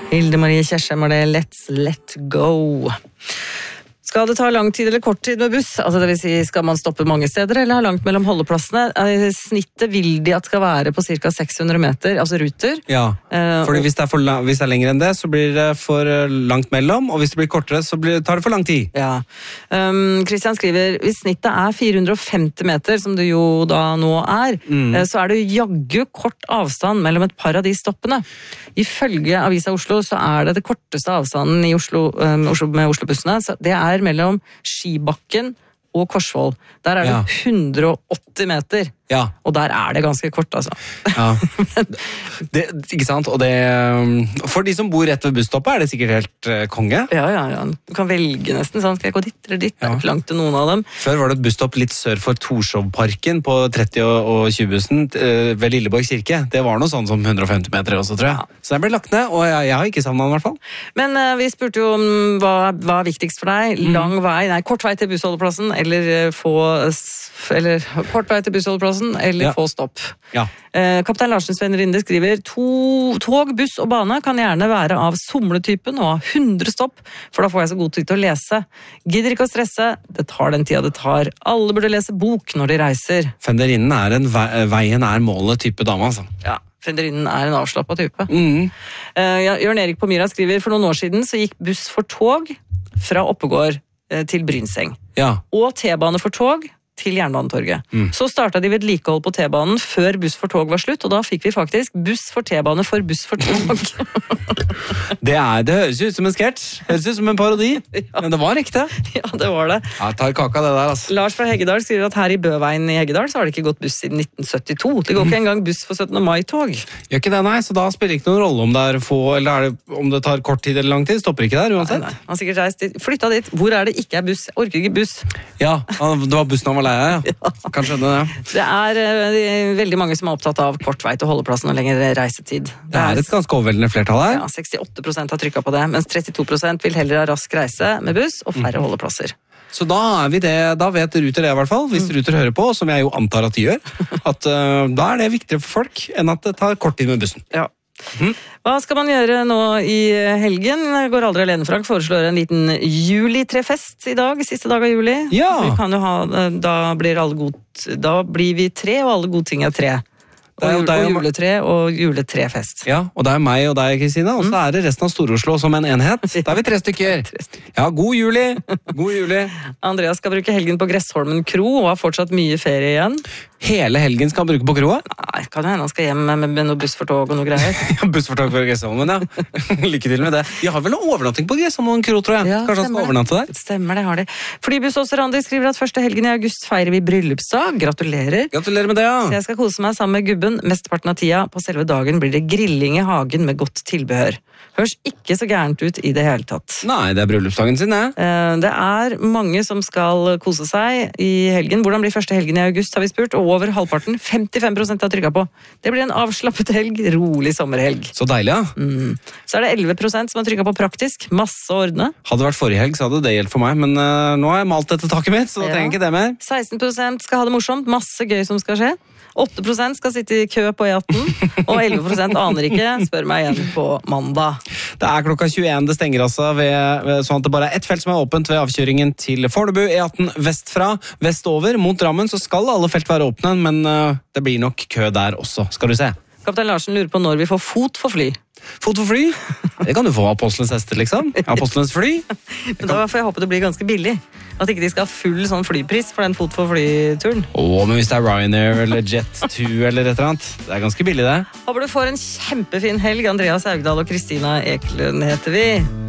Hilde Marie Kjersheim var det Let's Let Go. Skal det ta lang tid eller kort tid med buss? Altså det vil si, skal man stoppe mange steder eller ha langt mellom holdeplassene? Snittet vil de at skal være på ca. 600 meter, altså ruter. Ja, fordi hvis det er lenger enn det, så blir det for langt mellom, og hvis det blir kortere, så tar det for lang tid. Ja. Christian skriver, hvis snittet er 450 meter, som det jo da nå er, så er det jaggu kort avstand mellom et par av de stoppene. Ifølge Avisa Oslo så er det korteste avstanden i Oslo med Oslo-bussene, så det er mellom Skibakken og Korsvoll. Der er det 180 meter. Ja. Og der er det ganske kort, altså. Ja. Ikke sant? Og det, for de som bor rett ved busstoppet, er det sikkert helt konge. Ja. Du kan velge nesten, sånn, skal jeg gå dit eller dit? Det er ikke langt til noen av dem. Før var det et busstopp litt sør for Torshovparken på 30- og 20-bussen ved Lilleborg kirke. Det var noe sånn som 150 meter også, tror jeg. Ja. Så den ble lagt ned, og jeg har ikke savnet den i hvert fall. Men vi spurte jo om hva er viktigst for deg. Lang vei, kort vei til bussholdeplassen, eller kort vei til bussholdeplassen, eller få stopp. Ja. Kaptein Larsen Svennerinde skriver, tog, buss og bane kan gjerne være av somletypen og ha 100 stopp, for da får jeg så god tid til å lese. Gidder ikke å stresse, det tar den tida det tar. Alle burde lese bok når de reiser. Fenderinnen er veien er målet type dame, altså. Ja. Fenderinnen er en avslappet type. Jørn Erik på Myra skriver, for noen år siden så gikk buss for tog fra Oppegård til Brynseng. Ja. Og T-bane for tog til Jernbanetorget. Så startet de vedlikehold på T-banen før buss for tog var slutt, og da fikk vi faktisk buss for T-bane for buss for tog. Det høres ut som en sketsj. Det høres ut som en parodi. Ja. Men det var ekte. Ja, det var det. Ja, tar kaka det der, altså. Lars fra Heggedal skriver at her i Bøveien i Heggedal så har det ikke gått buss siden 1972. Det går ikke engang buss for 17. mai-tog. Gjør ikke det, nei, så da spiller det ikke noen rolle om det er få, eller om det tar kort tid eller lang tid. Stopper ikke der, uansett. Nei. Han har sikkert reist dit. Flytta dit. Hvor er det ikke er buss? Orker ikke buss. Ja, det var bussen han var lei av, ja. Kan skjønne det. Det er veldig mange som er opptatt av kort vei til holdeplassen og lengre reisetid. Det er et ganske overveldende flertall her. Ja, 68% har trykket på det, mens 32% vil heller ha rask reise med buss og færre holdeplasser. Så da vet Ruter det i hvert fall, hvis Ruter hører på, som jeg jo antar at de gjør, at da er det viktigere for folk enn at det tar kort tid med bussen. Ja. Hva skal man gjøre nå i helgen? Går aldri alene, Frank foreslår en liten julitrefest i dag, siste dag av juli. Ja. Vi kan jo da blir vi 3, og alle gode ting er 3. Og juletre og juletrefest. Ja, og det er meg og deg, Kristina, og så er det resten av Stor-Oslo som en enhet. Da er vi 3 stykker. Ja, god juli! God juli! Andreas skal bruke helgen på Gressholmen kro og har fortsatt mye ferie igjen. Hele helgen skal han bruke på kroa? Nei, kan jo hende han skal hjem med noe buss for tog og noe greier. Ja, buss for tog på Gressholmen, ja. Lykke til med det. De har vel noe overnatting på Gressholmen kro, tror jeg. Ja, kanskje han skal overnatte der? Stemmer, det har de. Flybuss også Randi skriver at første helgen i august feirer vi bryllupsdag. Gratulerer. Gratulerer med det, ja. Så jeg skal kose meg sammen med gubben. Mesteparten av tida på selve dagen blir det grilling i hagen med godt tilbehør. Høres ikke så gærent ut i det hele tatt. Nei, det er bryllupsdagen sin, det. Det er mange som skal kose seg i helgen. Hvordan blir første helgen i august, har vi spurt, og over halvparten, 55% har trykket på. Det blir en avslappet helg, rolig sommerhelg. Så deilig, ja. Så er det 11% som har trykket på praktisk, masse å ordne. Hadde det vært forrige helg, så hadde det gjeldt for meg, men nå har jeg malt dette taket mitt, så da trenger jeg ikke det mer. 16% skal ha det morsomt, masse gøy som skal skje. 8% skal sitte i kø på E18, og 11% aner ikke, spør meg igjen på mandag. Det er klokka 21 det stenger altså, sånn at det bare er ett felt som er åpent ved avkjøringen til Fornebu, E18 vestfra, vestover, mot Drammen, så skal alle felt være åpne, men det blir nok kø der også, skal du se. Kaptein Larsen lurer på når vi får fot for fly. Fot for fly? Det kan du få av Apostelens hester, liksom. Apostelens fly. Men da får jeg håpe det blir ganske billig. At ikke de skal ha full sånn flypris for den fot for fly-turen. Men hvis det er Ryanair eller Jet2 eller et eller annet, det er ganske billig det. Håper du får en kjempefin helg. Andreas Haugdal og Kristina Eklund heter vi.